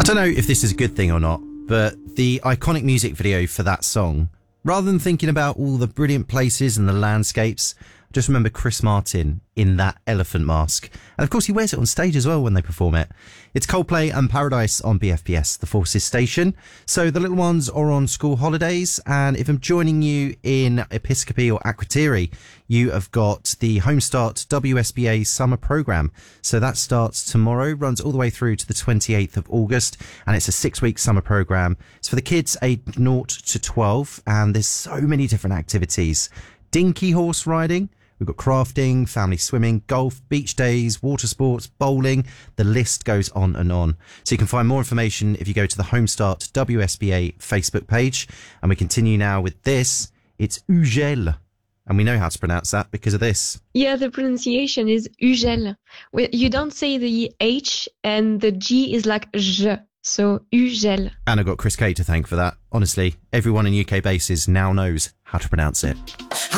Don't know if this is a good thing or not, but the iconic music video for that song, rather than thinking about all the brilliant places and the landscapes, I just remember Chris Martin in that elephant mask. And of course he wears it on stage as well when they perform it. It's Coldplay and Paradise on BFBS, the Forces station. So the little ones are on school holidays, and if I'm joining you in Episcopi or Akrotiri, you have got the Homestart WSBA summer programme. So that starts tomorrow, runs all the way through to the 28th of August, and it's a 6-week summer programme. It's for the kids aged 0 to 12, and there's so many different activities. Dinky horse riding, we've got crafting, family swimming, golf, beach days, water sports, bowling. The list goes on and on. So you can find more information if you go to the Homestart WSBA Facebook page. And we continue now with this. It's Ugel. And we know how to pronounce that because of this. Yeah, the pronunciation is Ugel. You don't say the H and the G is like J. So Ugel. And I've got Chris Kate to thank for that. Honestly, everyone in UK bases now knows how to pronounce it.